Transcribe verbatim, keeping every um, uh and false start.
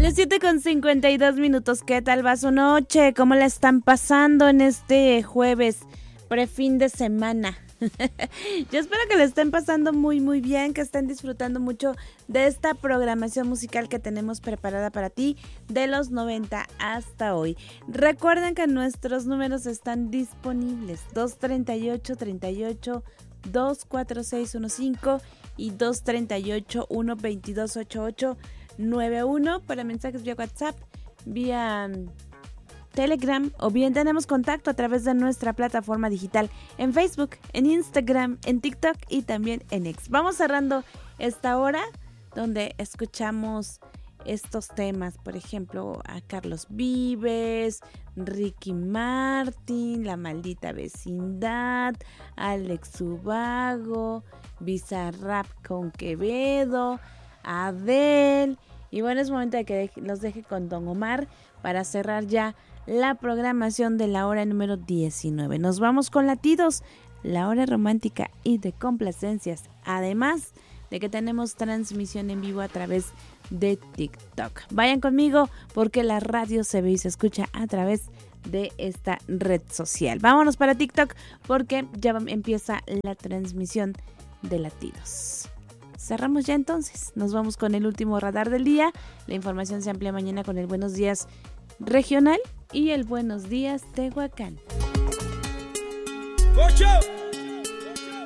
Las siete con cincuenta y dos minutos. ¿Qué tal va su noche? ¿Cómo la están pasando en este jueves prefin de semana? Yo espero que la estén pasando muy muy bien, que estén disfrutando mucho de esta programación musical que tenemos preparada para ti de los noventa hasta hoy. Recuerden que nuestros números están disponibles: dos treinta y ocho, treinta y ocho, dos cuatro seis uno cinco y dos treinta y ocho, uno veintidós, ochenta y ocho noventa y uno para mensajes vía WhatsApp, vía Telegram, o bien tenemos contacto a través de nuestra plataforma digital en Facebook, en Instagram, en TikTok y también en X. Vamos cerrando esta hora donde escuchamos estos temas, por ejemplo, a Carlos Vives, Ricky Martin, La Maldita Vecindad, Alex Ubago, Bizarrap con Quevedo, Adele. Y bueno, es momento de que los deje con Don Omar para cerrar ya la programación de la hora número diecinueve. Nos vamos con Latidos, la hora romántica y de complacencias, además de que tenemos transmisión en vivo a través de TikTok. Vayan conmigo porque la radio se ve y se escucha a través de esta red social. Vámonos para TikTok porque ya empieza la transmisión de Latidos. Cerramos ya entonces, nos vamos con el último radar del día. La información se amplía mañana con el Buenos Días Regional y el Buenos Días Tehuacán. ¡Ocho!